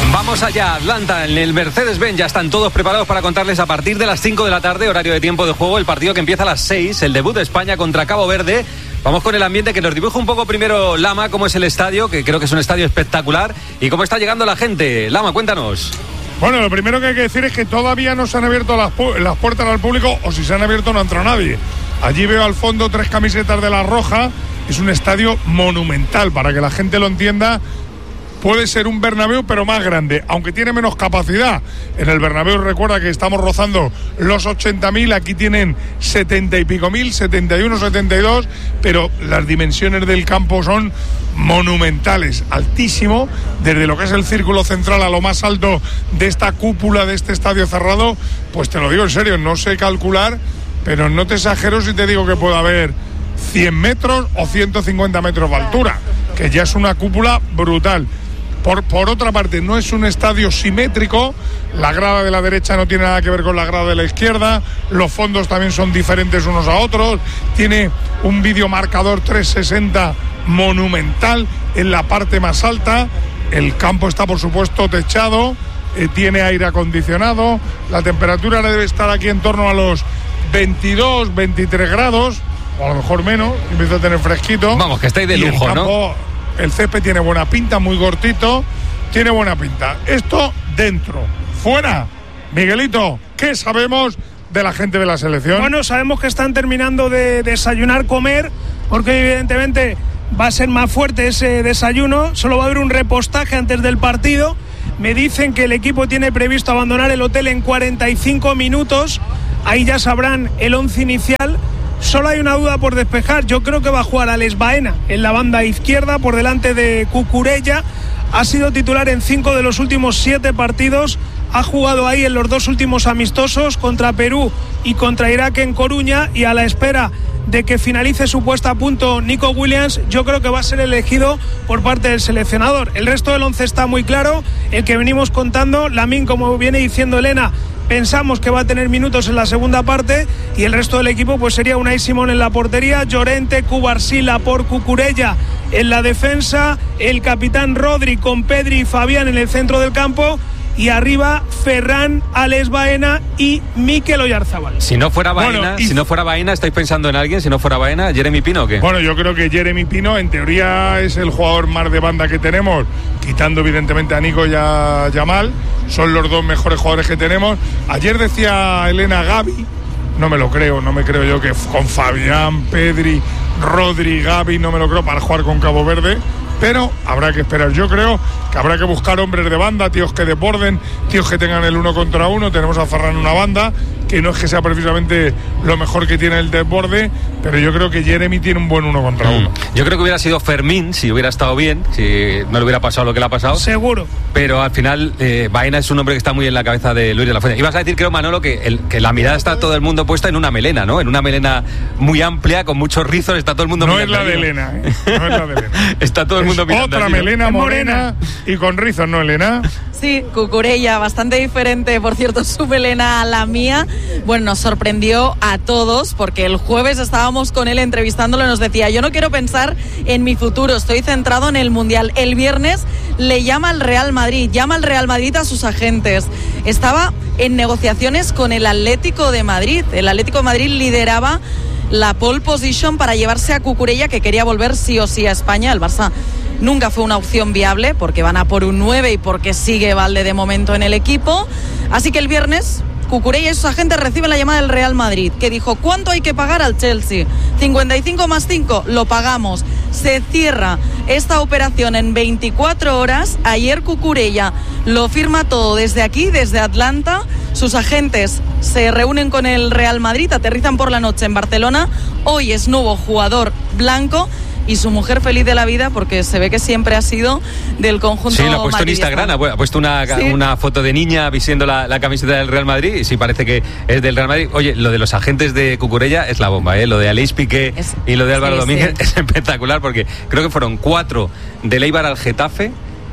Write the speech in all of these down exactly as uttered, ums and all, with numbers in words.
Vamos allá, Atlanta, en el Mercedes-Benz. Ya están todos preparados para contarles a partir de las cinco de la tarde, horario de tiempo de juego, el partido que empieza a las seis, el debut de España contra Cabo Verde. Vamos con el ambiente que nos dibuja un poco primero Lama, cómo es el estadio, que creo que es un estadio espectacular, y cómo está llegando la gente. Lama, cuéntanos. Bueno, lo primero que hay que decir es que todavía no se han abierto las, pu- las puertas al público, o si se han abierto no entra nadie. Allí veo al fondo tres camisetas de la Roja. Es un estadio monumental, para que la gente lo entienda. Puede ser un Bernabéu, pero más grande, aunque tiene menos capacidad. En el Bernabéu, recuerda que estamos rozando los ochenta mil, aquí tienen setenta y pico mil, setenta y uno, setenta y dos, pero las dimensiones del campo son monumentales, altísimo, desde lo que es el círculo central a lo más alto de esta cúpula de este estadio cerrado. Pues te lo digo en serio, no sé calcular, pero no te exagero si te digo que puede haber cien metros o ciento cincuenta metros de altura, que ya es una cúpula brutal. Por, por otra parte, no es un estadio simétrico, la grada de la derecha no tiene nada que ver con la grada de la izquierda, los fondos también son diferentes unos a otros, tiene un videomarcador trescientos sesenta monumental en la parte más alta, el campo está por supuesto techado, eh, tiene aire acondicionado, la temperatura debe estar aquí en torno a los veintidós, veintitrés grados, o a lo mejor menos, empieza a tener fresquito. Vamos, que estáis de lujo, el campo, ¿no? El césped tiene buena pinta, muy cortito, tiene buena pinta. Esto dentro. Fuera, Miguelito, ¿qué sabemos de la gente de la selección? Bueno, sabemos que están terminando de desayunar, comer, porque evidentemente va a ser más fuerte ese desayuno. Solo va a haber un repostaje antes del partido. Me dicen que el equipo tiene previsto abandonar el hotel en cuarenta y cinco minutos. Ahí ya sabrán el once inicial. Solo hay una duda por despejar. Yo creo que va a jugar Alex Baena en la banda izquierda por delante de Cucurella. Ha sido titular en cinco de los últimos siete partidos. Ha jugado ahí en los dos últimos amistosos contra Perú y contra Irak en Coruña, y a la espera de que finalice su puesta a punto Nico Williams, yo creo que va a ser elegido por parte del seleccionador. El resto del once está muy claro, el que venimos contando. Lamine, como viene diciendo Elena, pensamos que va a tener minutos en la segunda parte, y el resto del equipo pues sería Unai Simón en la portería, Llorente, Cubarsí, por Cucurella en la defensa, el capitán Rodri con Pedri y Fabián en el centro del campo, y arriba Ferran, Alex Baena y Mikel Oyarzabal. Si no fuera Baena, bueno, y... si no fuera Baena, ¿estáis pensando en alguien? Si no fuera Baena, ¿Jeremy Pino o qué? Bueno, yo creo que Jeremy Pino en teoría es el jugador más de banda que tenemos, quitando evidentemente a Nico y a Yamal, son los dos mejores jugadores que tenemos. Ayer decía Elena Gavi, no me lo creo, no me creo yo que con Fabián, Pedri, Rodri, Gavi, no me lo creo para jugar con Cabo Verde. Pero habrá que esperar. Yo creo que habrá que buscar hombres de banda, tíos que desborden, tíos que tengan el uno contra uno. Tenemos a Ferran en una banda, que no es que sea precisamente lo mejor que tiene el desborde, pero yo creo que Jeremy tiene un buen uno contra uno. Mm. Yo creo que hubiera sido Fermín si hubiera estado bien, si no le hubiera pasado lo que le ha pasado. Seguro. Pero al final, eh, Baena es un hombre que está muy en la cabeza de Luis de la Fuente. Ibas a decir, creo, Manolo, que, el, que la mirada está todo el mundo puesta en una melena, ¿no? En una melena muy amplia, con muchos rizos, está todo el mundo no mirando. Es la de Elena, ¿eh? No es la de Elena. Está todo el mundo mirando. Otra allí, ¿no? melena morena y con rizos, ¿no, Elena? Sí, Cucurella, bastante diferente, por cierto, su melena a la mía. Bueno, nos sorprendió a todos, porque el jueves estábamos con él entrevistándolo y nos decía: yo no quiero pensar en mi futuro, estoy centrado en el Mundial. El viernes le llama al Real Madrid, llama al Real Madrid a sus agentes. Estaba en negociaciones con el Atlético de Madrid. El Atlético de Madrid lideraba la pole position para llevarse a Cucurella, que quería volver sí o sí a España. El Barça nunca fue una opción viable, porque van a por un nueve y porque sigue Valde de momento en el equipo. Así que el viernes Cucurella y sus agentes reciben la llamada del Real Madrid, que dijo: ¿cuánto hay que pagar al Chelsea? cincuenta y cinco más cinco, lo pagamos. Se cierra esta operación en veinticuatro horas. Ayer Cucurella lo firma todo desde aquí, desde Atlanta. Sus agentes se reúnen con el Real Madrid, aterrizan por la noche en Barcelona. Hoy es nuevo jugador blanco, y su mujer feliz de la vida, porque se ve que siempre ha sido del conjunto. Sí, lo ha puesto madridista. en Instagram, ha puesto una, ¿Sí? una foto de niña vistiendo la, la camiseta del Real Madrid, y sí parece que es del Real Madrid. Oye, lo de los agentes de Cucurella es la bomba, ¿eh? Lo de Aleix Piqué es, y lo de Álvaro sí, Domínguez sí. es espectacular, porque creo que fueron cuatro del Eibar al Getafe.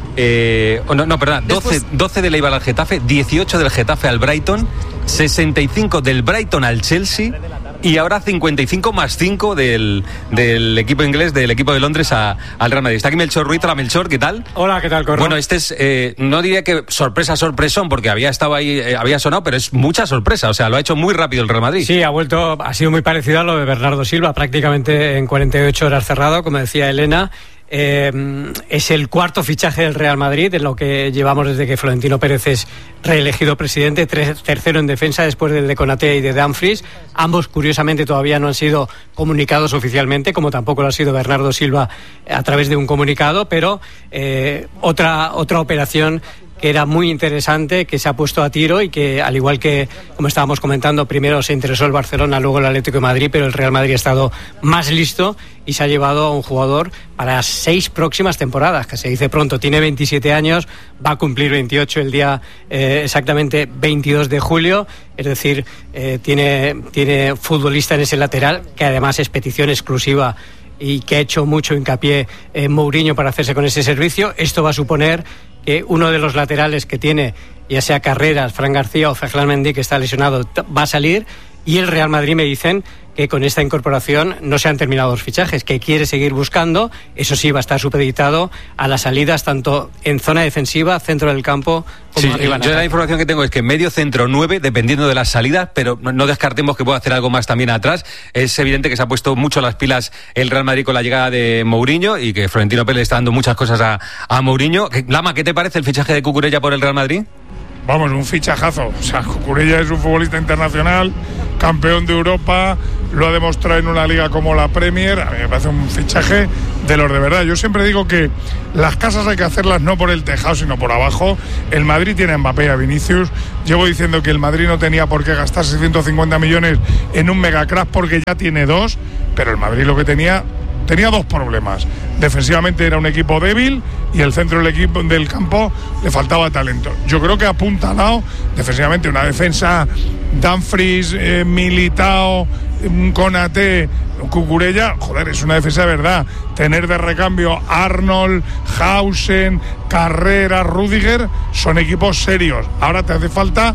Eh, no, no, perdón, doce, doce del Eibar al Getafe, dieciocho del Getafe al Brighton, sesenta y cinco del Brighton al Chelsea y ahora cincuenta y cinco más cinco del, del equipo inglés, del equipo de Londres a, al Real Madrid. Está aquí Melchor Ruiz. Hola, Melchor, ¿qué tal? Hola, ¿qué tal, Corro? Bueno, este es, eh, no diría que sorpresa, sorpresón, porque había estado ahí, eh, había sonado, pero es mucha sorpresa, o sea, lo ha hecho muy rápido el Real Madrid. Sí, ha vuelto, ha sido muy parecido a lo de Bernardo Silva, prácticamente en cuarenta y ocho horas cerrado, como decía Elena. Eh, es el cuarto fichaje del Real Madrid en lo que llevamos desde que Florentino Pérez es reelegido presidente, tres, tercero en defensa después del de Konaté y de Dumfries. Ambos curiosamente todavía no han sido comunicados oficialmente, como tampoco lo ha sido Bernardo Silva a través de un comunicado, pero eh, otra, otra operación que era muy interesante, que se ha puesto a tiro y que, al igual que, como estábamos comentando, primero se interesó el Barcelona, luego el Atlético de Madrid, pero el Real Madrid ha estado más listo y se ha llevado a un jugador para seis próximas temporadas, que se dice pronto. Tiene veintisiete años, va a cumplir veintiocho el día eh, exactamente veintidós de julio, es decir, eh, tiene, tiene futbolista en ese lateral, que además es petición exclusiva y que ha hecho mucho hincapié en Mourinho para hacerse con ese servicio. Esto va a suponer que uno de los laterales que tiene, ya sea Carreras, Fran García o Ferland Mendy, que está lesionado, va a salir, y el Real Madrid me dicen que con esta incorporación no se han terminado los fichajes, que quiere seguir buscando. Eso sí, va a estar supeditado a las salidas tanto en zona defensiva, centro del campo, como sí, arriba en yo ataque. La información que tengo es que medio centro nueve, dependiendo de las salidas, pero no descartemos que pueda hacer algo más también atrás. Es evidente que se ha puesto mucho las pilas el Real Madrid con la llegada de Mourinho y que Florentino Pérez está dando muchas cosas a, a Mourinho. Lama, ¿qué te parece el fichaje de Cucurella por el Real Madrid? Vamos, un fichajazo. O sea, Cucurella es un futbolista internacional, campeón de Europa, lo ha demostrado en una liga como la Premier. A mí me parece un fichaje de los de verdad. Yo siempre digo que las casas hay que hacerlas no por el tejado, sino por abajo. El Madrid tiene a Mbappé y a Vinicius. Llevo diciendo que el Madrid no tenía por qué gastar seiscientos cincuenta millones en un megacrack porque ya tiene dos, pero el Madrid lo que tenía... Tenía dos problemas. Defensivamente era un equipo débil y el centro del equipo del campo le faltaba talento. Yo creo que ha apuntalado defensivamente una defensa Dumfries, eh, Militao, Konaté, Cucurella. Joder, es una defensa de verdad. Tener de recambio Arnold, Hausen, Carrera, Rüdiger, son equipos serios. Ahora te hace falta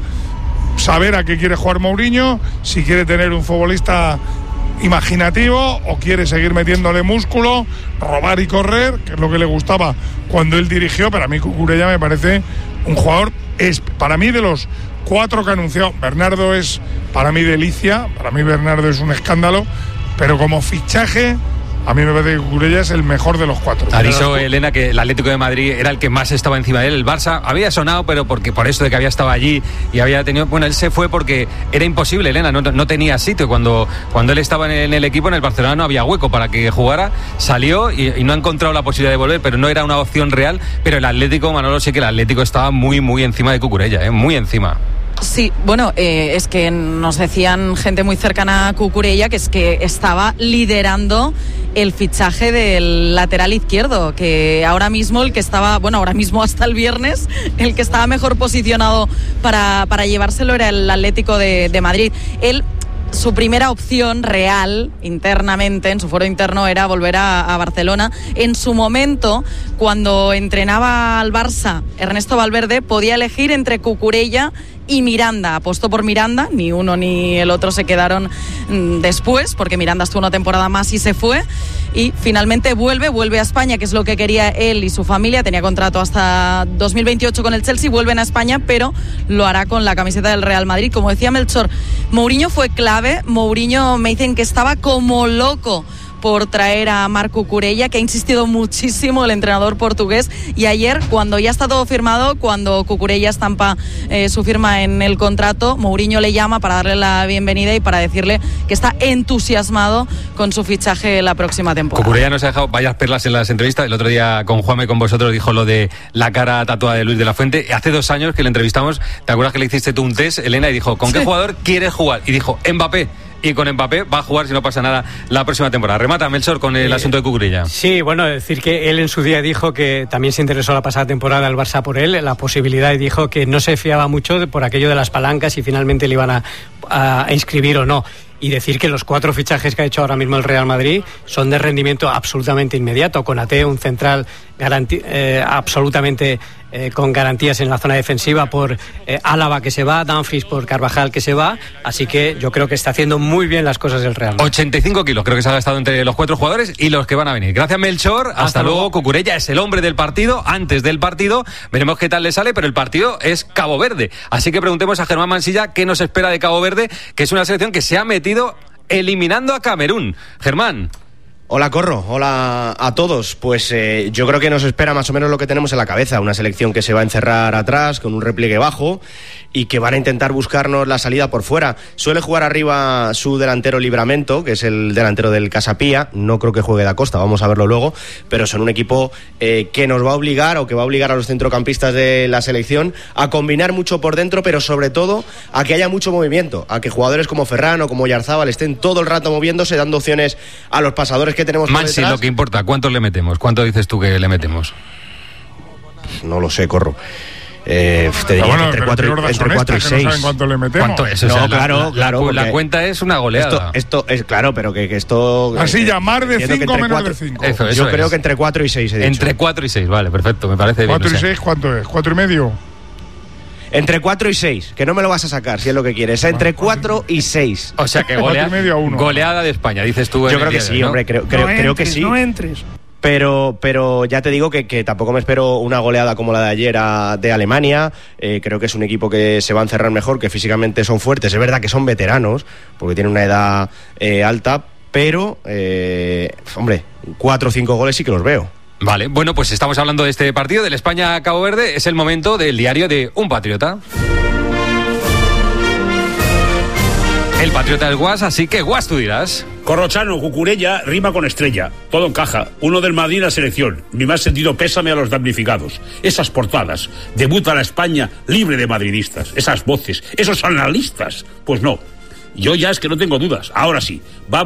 saber a qué quiere jugar Mourinho, si quiere tener un futbolista imaginativo o quiere seguir metiéndole músculo, robar y correr, que es lo que le gustaba cuando él dirigió. Pero a mí Cucurella me parece un jugador, es para mí de los cuatro que ha anunciado. Bernardo es para mí delicia, para mí Bernardo es un escándalo, pero como fichaje a mí me parece que Cucurella es el mejor de los cuatro. Ha dicho Elena que el Atlético de Madrid era el que más estaba encima de él. El Barça había sonado, pero porque por eso de que había estado allí y había tenido... Bueno, él se fue porque era imposible, Elena, no, no tenía sitio. Cuando, cuando él estaba en el, en el equipo, en el Barcelona, no había hueco para que jugara. Salió y, y no ha encontrado la posibilidad de volver, pero no era una opción real. Pero el Atlético, Manolo, sí que el Atlético estaba muy, muy encima de Cucurella, ¿eh? Muy encima. Sí, bueno, eh, es que nos decían gente muy cercana a Cucurella que es que estaba liderando el fichaje del lateral izquierdo, que ahora mismo el que estaba, bueno, ahora mismo hasta el viernes, el que estaba mejor posicionado para, para llevárselo era el Atlético de, de Madrid. Él, su primera opción real, internamente, en su foro interno, era volver a, a Barcelona. En su momento, cuando entrenaba al Barça, Ernesto Valverde podía elegir entre Cucurella y Miranda. Apostó por Miranda, ni uno ni el otro se quedaron mmm, después, porque Miranda estuvo una temporada más y se fue, y finalmente vuelve, vuelve a España, que es lo que quería él y su familia. Tenía contrato hasta dos mil veintiocho con el Chelsea, vuelven a España, pero lo hará con la camiseta del Real Madrid. Como decía Melchor, Mourinho fue clave. Mourinho, me dicen que estaba como loco por traer a Marc Cucurella, que ha insistido muchísimo el entrenador portugués, y ayer, cuando ya está todo firmado, cuando Cucurella estampa eh, su firma en el contrato, Mourinho le llama para darle la bienvenida y para decirle que está entusiasmado con su fichaje la próxima temporada. Cucurella nos ha dejado varias perlas en las entrevistas. El otro día con Juanme, con vosotros, dijo lo de la cara tatuada de Luis de la Fuente. Hace dos años que le entrevistamos, ¿te acuerdas que le hiciste tú un test, Elena? Y dijo, ¿con qué jugador quieres jugar? Y dijo, Mbappé. Y con Mbappé va a jugar, si no pasa nada, la próxima temporada. Remata, Melchor, con el eh, asunto de Cucurella. Sí, bueno, decir que él en su día dijo que también se interesó la pasada temporada el Barça por él, la posibilidad, y dijo que no se fiaba mucho de, por aquello de las palancas, y finalmente le iban a, a, a inscribir o no. Y decir que los cuatro fichajes que ha hecho ahora mismo el Real Madrid son de rendimiento absolutamente inmediato. Konaté, un central garanti- eh, absolutamente eh, con garantías en la zona defensiva por eh, Álava que se va, Dumfries por Carvajal que se va, así que yo creo que está haciendo muy bien las cosas el Real Madrid. ochenta y cinco kilos creo que se ha gastado entre los cuatro jugadores y los que van a venir. Gracias, Melchor, hasta, hasta luego. luego. Cucurella es el hombre del partido, antes del partido, veremos qué tal le sale, pero el partido es Cabo Verde, así que preguntemos a Germán Mansilla qué nos espera de Cabo Verde, que es una selección que se ha metido eliminando a Camerún. Germán. Hola, Corro, hola a todos. Pues eh, yo creo que nos espera más o menos lo que tenemos en la cabeza, una selección que se va a encerrar atrás con un repliegue bajo y que van a intentar buscarnos la salida por fuera. Suele jugar arriba su delantero Livramento, que es el delantero del Casapía, no creo que juegue Da Costa, vamos a verlo luego, pero son un equipo eh, que nos va a obligar o que va a obligar a los centrocampistas de la selección a combinar mucho por dentro, pero sobre todo a que haya mucho movimiento, a que jugadores como Ferran o como Oyarzábal estén todo el rato moviéndose, dando opciones a los pasadores que tenemos por detrás. Mansi, lo que importa, ¿cuántos le metemos? ¿Cuánto dices tú que le metemos? No lo sé, Corro. Eh, te diría bueno, que entre cuatro, entre cuatro y seis. No saben cuánto le metemos. ¿Cuánto es? No, o sea, claro, la, la, claro. La, la cuenta es una goleada. Esto, esto es claro, pero que, que esto. Así eh, llamar de cinco menos cuatro, de cinco. Eso, eso Yo es. creo que entre cuatro y seis. Entre cuatro y seis, vale, perfecto, me parece bien. ¿cuatro y seis cuánto es? ¿cuatro y medio? Entre cuatro y seis, que no me lo vas a sacar si es lo que quieres. Entre cuatro y seis. O sea que golea, goleada de España, dices tú. Yo creo que sí, ¿no? hombre, creo, creo, no creo entres, que sí. No entres. Pero, pero ya te digo que, que tampoco me espero una goleada como la de ayer a, de Alemania. Eh, creo que es un equipo que se va a encerrar mejor, que físicamente son fuertes. Es verdad que son veteranos, porque tienen una edad eh, alta, pero, eh, hombre, cuatro o cinco goles sí que los veo. Vale, bueno, pues estamos hablando de este partido, del España-Cabo Verde. Es el momento del diario de un patriota. El patriota del Guas, así que Guas, tú dirás. Corrochano, Cucurella, rima con estrella. Todo encaja. Uno del Madrid, la selección. Mi más sentido pésame a los damnificados. Esas portadas. Debuta la España libre de madridistas. Esas voces. Esos analistas. Pues no. Yo ya es que no tengo dudas. Ahora sí. Vamos.